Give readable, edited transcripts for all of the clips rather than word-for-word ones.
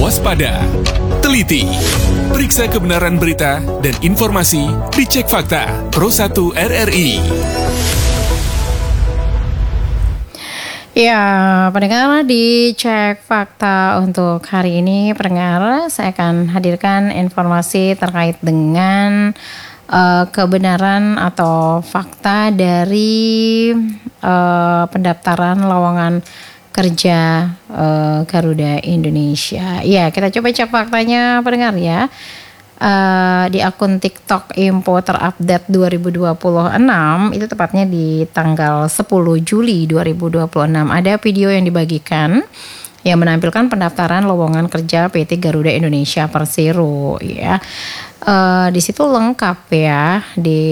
Waspada, teliti, periksa kebenaran berita dan informasi, dicek fakta. Pro1 RRI. Ya, pendengar, dicek fakta untuk hari ini, pendengar, saya akan hadirkan informasi terkait dengan kebenaran atau fakta dari pendaftaran lowongan kerja Garuda Indonesia. Ya, kita coba cek faktanya, pendengar ya. Di akun TikTok info terupdate 2026, itu tepatnya di tanggal 10 Juli 2026, ada video yang dibagikan yang menampilkan pendaftaran lowongan kerja PT Garuda Indonesia Persero ya. Di situ lengkap ya,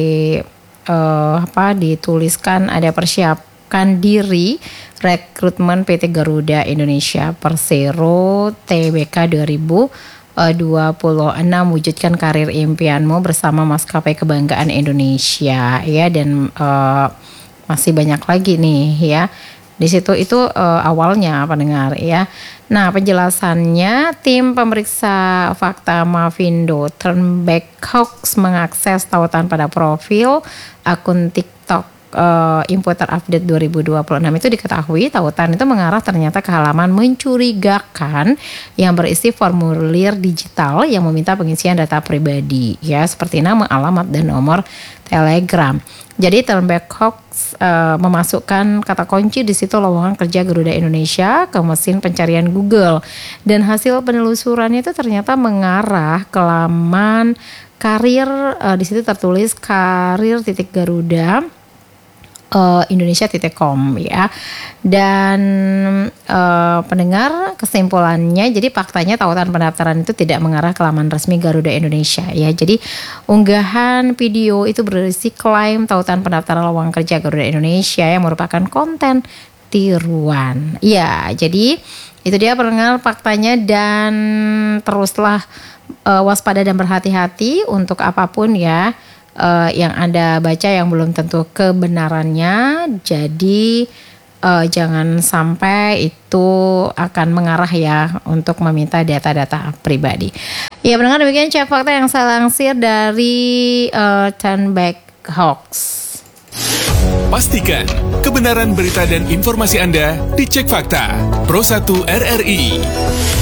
dituliskan ada persiapkan diri rekrutmen PT Garuda Indonesia Persero TBK 2026, wujudkan karir impianmu bersama maskapai kebanggaan Indonesia ya, dan masih banyak lagi nih ya. Di situ itu awalnya, pendengar ya. Nah, penjelasannya, tim pemeriksa fakta Mavindo Turnback Hoax mengakses tautan pada profil akun TikTok info terupdate 2026 itu diketahui tautan itu mengarah ternyata ke halaman mencurigakan yang berisi formulir digital yang meminta pengisian data pribadi ya, seperti nama, alamat, dan nomor Telegram. Jadi Turnback Hoax memasukkan kata kunci di situ lowongan kerja Garuda Indonesia ke mesin pencarian Google, dan hasil penelusurannya itu ternyata mengarah ke laman karir. Di situ tertulis karir.garuda Indonesia.com ya. Dan pendengar, kesimpulannya, jadi faktanya tautan pendaftaran itu tidak mengarah ke laman resmi Garuda Indonesia ya. Jadi unggahan video itu berisi klaim tautan pendaftaran lowongan kerja Garuda Indonesia yang merupakan konten tiruan. Ya, jadi itu dia pendengar faktanya, dan teruslah waspada dan berhati-hati untuk apapun ya yang Anda baca yang belum tentu kebenarannya. Jadi jangan sampai itu akan mengarah ya untuk meminta data-data pribadi. Ya, pendengar, demikian cek fakta yang saya lansir dari Turnback Hoax. Pastikan kebenaran berita dan informasi Anda dicek fakta. Pro1 RRI.